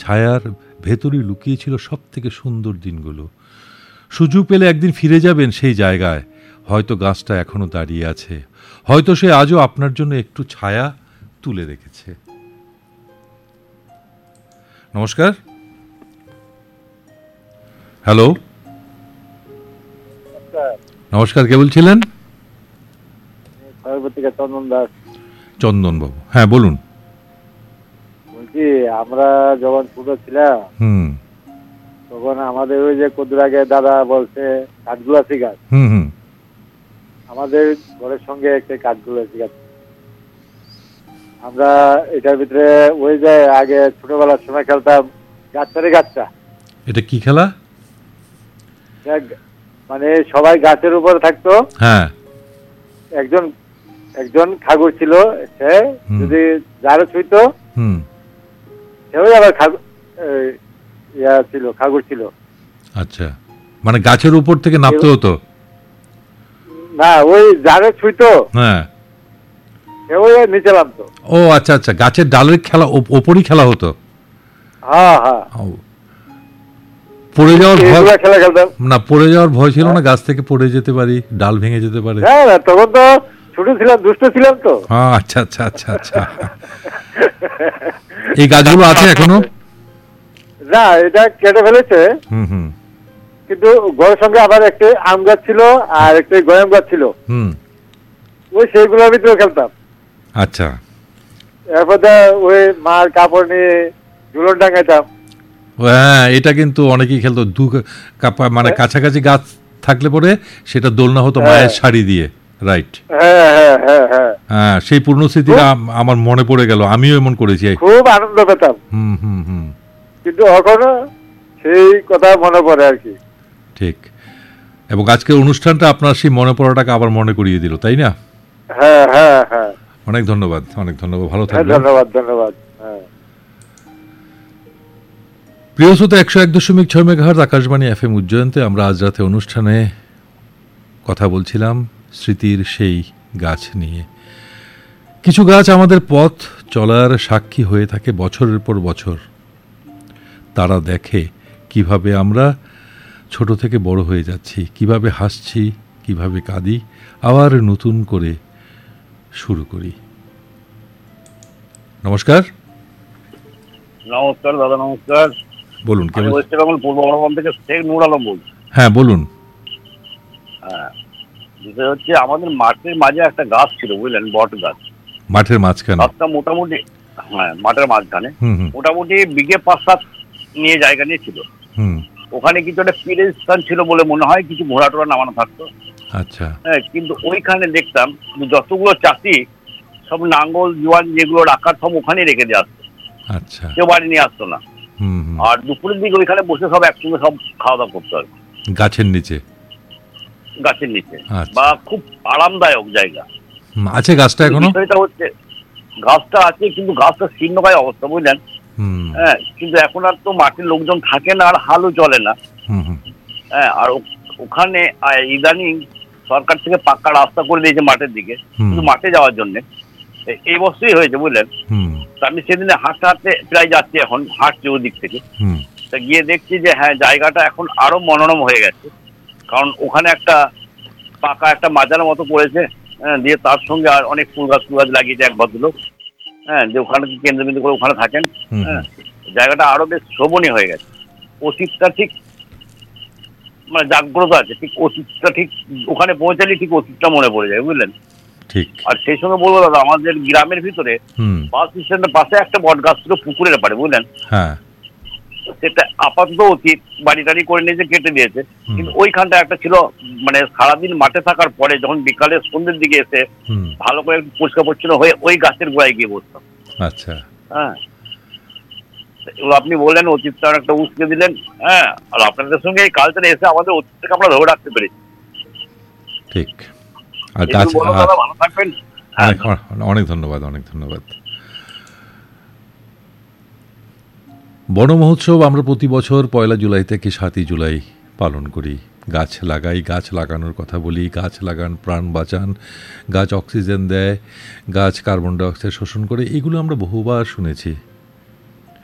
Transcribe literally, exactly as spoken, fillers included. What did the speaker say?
ছায়ার ভেতরই লুকিয়ে ছিল সব থেকে সুন্দর দিনগুলো। সুযোগ পেলে একদিন ফিরে যাবেন সেই জায়গায়। হয়তো গাছটা এখনো দাঁড়িয়ে আছে, হয়তো সে আজও আপনার জন্য একটু ছায়া তুলে রেখেছে। নমস্কার। হ্যালো, নমস্কার, কে বলছিলেন? চন্দন দাস। চন্দন বাবু, হ্যাঁ বলুন। বলছি, আমরা যখন ছোট ছিলাম হুম তখন আমাদের ওই যে কদুর আগে দাদা বলছে কাঠগোলাপি গাছ, হুম হুম আমাদের ঘরের সঙ্গে একটা কাঠগোলাপি গাছ। আমরা এটার ভিতরে ওই যে আগে ছোটবেলার সময় খেলতাম গাছটারে গাছটা। এটা কি খেলা? মানে সবাই গাছের উপর থাকতো, হ্যাঁ, একজন একজন খাগর ছিল, সে যদি যারা ছুঁইতো হুম সেও আবার ইয়া ছিল, খাগর ছিল। আচ্ছা, মানে গাছের উপর থেকে নামতে হতো না, ওই যারা ছুঁইতো হ্যাঁ সেও নিচে নামতো। ও আচ্ছা আচ্ছা, গাছের ডালের খেলা, ওপরই খেলা হতো। হ্যাঁ হ্যাঁ, পড়ে যাওয়ার ভয় খেলা খেলতাম না? পড়ে যাওয়ার ভয় ছিল না? গাছ থেকে পড়ে যেতে পারি, ডাল ভেঙে যেতে পারে। হ্যাঁ, তখন তো ছোট ছিলাম, দুষ্ট ছিলাম তো। হ্যাঁ, আচ্ছা আচ্ছা আচ্ছা আচ্ছা। এই গাছগুলো আছে এখনো? না, এটা কেটে ফেলেছে। হুম হুম কিন্তু ঘরের সঙ্গে আবার একটা আম গাছ ছিল আর একটা গয়াম গাছ ছিল, হুম ওই সেইগুলোর ভিতরে খেলতাম। আচ্ছা, এরপর ওই মার কাপড় নিয়ে ঝুলন ডাঙাইতাম। হ্যাঁ, এটা কিন্তু অনেকেই খেলতো। দু মানে কাছাকাছি গাছ থাকলে পরে সেটা দোলনা হতো মায়ের শাড়ি দিয়ে। রাইট, হ্যাঁ হ্যাঁ হ্যাঁ হ্যাঁ হ্যাঁ, সেই পূর্ণ স্মৃতিটা আমার মনে পড়ে গেল। আমিও এমন করেছি, খুব আনন্দ পেতাম। হুম হুম হুম কিন্তু এখনো সেই কথা মনে পড়ে আর কি। ঠিক। এবং আজকের অনুষ্ঠানটা আপনার সেই মনে পড়াটাকে আবার মনে করিয়ে দিল, তাই না? হ্যাঁ হ্যাঁ হ্যাঁ, অনেক ধন্যবাদ, অনেক ধন্যবাদ, ভালো থাকবেন। ধন্যবাদ ধন্যবাদ। হ্যাঁ, প্রিয় শ্রোতা, একশো এক দশমিক ছয় মেগাহার্জ আকাশবাণী এফ এম উজ্জয়ন্তে আমরা আজ রাতে অনুষ্ঠানে কথা বলছিলাম স্মৃতির সেই গাছ নিয়ে। কিছু গাছ আমাদের পথ চলার সাক্ষী হয়ে থাকে বছরের পর বছর। তারা দেখে কিভাবে আমরা ছোট থেকে বড় হয়ে যাচ্ছি, কিভাবে হাসছি, কিভাবে কাঁদি, আবার নতুন করে শুরু করি। নমস্কার। নমস্কার দাদা। নমস্কার, বলুন। আমি ওয়েস্ট বেঙ্গল পূর্ব বর্ধমান থেকে শেখ নূর আলম বলছি। হ্যাঁ বলুন। হ্যাঁ, বিষয় হচ্ছে আমাদের মাঠের মাঝে একটা গাছ ছিল, বুঝলেন, বট গাছ। মাঠের মাঝখানে? গাছটা মোটামুটি, হ্যাঁ মাঠের মাঝখানে মোটামুটি বিঘে পাঁচ সাত নিয়ে জায়গা নিয়েছিল। হুম, ওখানে কিছু একটা পীরের স্থান ছিল বলে মনে হয়, কিছু ঘোড়া টোড়া নামানো থাকতো। আচ্ছা। হ্যাঁ, কিন্তু ওইখানে দেখতাম যতগুলো চাষি সব নাঙ্গল জোয়ান যেগুলো রাখার সব ওখানে রেখে দিয়ে আসতো। আচ্ছা। কেউ বাড়ি নিয়ে আসতো না। আর দুপুরের দিকে ওইখানে বসে সব একসঙ্গে সব খাওয়া দাওয়া করতো আর গাছের নিচে। গাছের নিচে, বা খুব আরামদায়ক জায়গা আছে। গাছটা এখনো? বিষয়টা হচ্ছে গাছটা আছে, কিন্তু গাছটা শীর্ণকায় অবস্থা, বুঝলেন। হ্যাঁ, কিন্তু এখন আর তো মাটির লোকজন থাকে না, আর হালও চলে না। হ্যাঁ, আর ওখানে ইদানিং সরকার থেকে পাক্কা রাস্তা করে দিয়েছে মাঠের দিকে, শুধু মাঠে যাওয়ার জন্য। এই বছরই হয়েছে, বুঝলেন। আমি সেদিনে হাঁটতে হাঁটতে প্রায় যাচ্ছি, এখন হাঁটছি ওদিক থেকে, তা গিয়ে দেখছি যে হ্যাঁ জায়গাটা এখন আরো মনোরম হয়ে গেছে। কারণ ওখানে একটা পাকা একটা মাজারের মতো পড়েছে, হ্যাঁ, দিয়ে তার সঙ্গে আর অনেক ফুল গাছ ফুল গাছ লাগিয়েছে এক ভদ্রলোক। হ্যাঁ, যে ওখানে কেন্দ্রবিন্দু করে ওখানে থাকেন। হ্যাঁ, জায়গাটা আরো বেশ শোভনীয় হয়ে গেছে। অতীতটা ঠিক মানে জাগ্রত আছে, ঠিক অতীতটা ঠিক ওখানে পৌঁছালে ঠিক অতীতটা মনে পড়ে যায়, বুঝলেন। ঠিক। আর সেই সঙ্গে বলবো দাদা, আমাদের গ্রামের ভিতরে বাস স্ট্যান্ডের পাশে একটা বট গাছ ছিল পুকুরের পাড়ে, বুঝলেন। হ্যাঁ, সেটা আপাতত অতীত, বাড়ি টাড়ি করে নিয়েছে, কেটে দিয়েছে। কিন্তু ওইখানটা একটা ছিল, মানে সারাদিন মাঠে থাকার পরে যখন বিকালে সন্ধ্যের দিকে এসে ভালো করে পরিষ্কার পরিচ্ছন্ন হয়ে ওই গাছের গোড়ায় গিয়ে বসতাম। আচ্ছা। হ্যাঁ, এগুলো আপনি বললেন অতীতটা একটা উস্কে দিলেন। হ্যাঁ, আর আপনাদের সঙ্গে এই কালচারে এসে আমাদের অতীতটাকে আমরা ধরে রাখতে পেরেছি। ঠিক। আর গাছ, ভালো থাকবেন। অনেক ধন্যবাদ, অনেক ধন্যবাদ। বন মহোৎসব আমরা প্রতি বছর পয়লা জুলাই থেকে সাতই জুলাই পালন করি। গাছ লাগাই, গাছ লাগানোর কথা বলি। গাছ লাগান, প্রাণ বাঁচান। গাছ অক্সিজেন দেয়, গাছ কার্বন ডাই অক্সাইড শোষণ করে, এগুলো আমরা বহুবার শুনেছি।